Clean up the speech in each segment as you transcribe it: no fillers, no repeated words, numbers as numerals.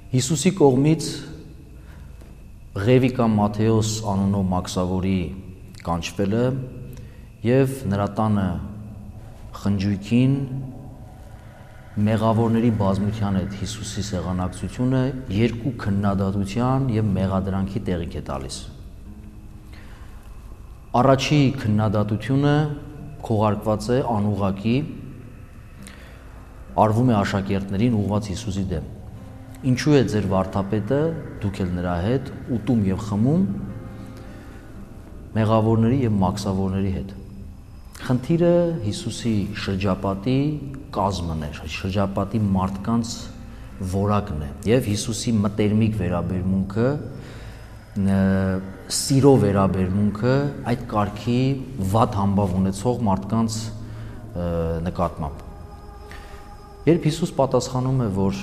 Հիսուսի կողմից Ղևի կամ Մատթեոս անունով մաքսավորի կանչվելը եւ նրա տանը խնջույքին մեղավորների բազմության հետ Հիսուսի սեղանակցությունը երկու քննադատության եւ մեղադրանքի տեղիք է տալիս։ Առաջի քննադատությունը քողարկված է անուղղակի, արվում է աշակերտներին ուղղված Հիսուսի դեմ։ Ինչու է ձեր վարդապետը, դուք էլ նրա հետ ուտում եւ խմում մեղավորների եւ մաքսավորների հետ։ Խնդիրը Հիսուսի շրջապատի կազմն է, շրջապատի մարդկանց որակն է եւ Հիսուսի մտերմիկ վերաբերմունքը, սիրո վերաբերմունքը այդ կարգի վատ համբավ ունեցող մարդկանց նկատմամբ։ Երբ Հիսուս պատասխանում է, որ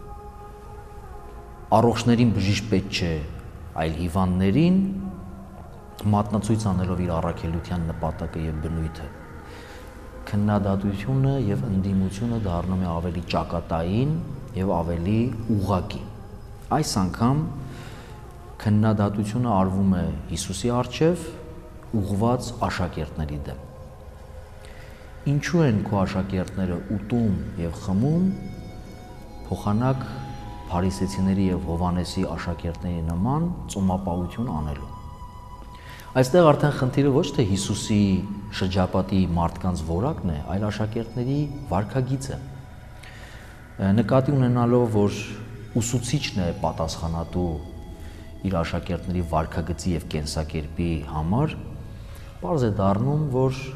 առողջներին բժիշկ պետք չէ, այլ հիվանդներին, մատնացույց անելով իր առաքելության նպատակը եւ բնույթը, քննադատությունը եւ ընդդիմությունը դառնում է ավելի ճակատային եւ ավելի ուղղակի։ Այս անգամ քննադատությունը արվում է Հիսուսի առջև ուղղված աշակերտների դեմ։ Ինչու են քո աշակերտները ուտում եւ խմում փոխանակ փարիսեցիների եւ Հովանեսի աշակերտների նման ծոմապահություն անելու։ Այստեղ արդեն խնդիրը ոչ թե Հիսուսի շրջապատի մարդկանց որակն է, այլ աշակերտների վարքագիծը։ Նկատի ունենալով, որ ուսուցիչն է պատասխանատու իր աշակերտների վարքագծի եւ կենսակերպի համար, պարզ է դառնում, որ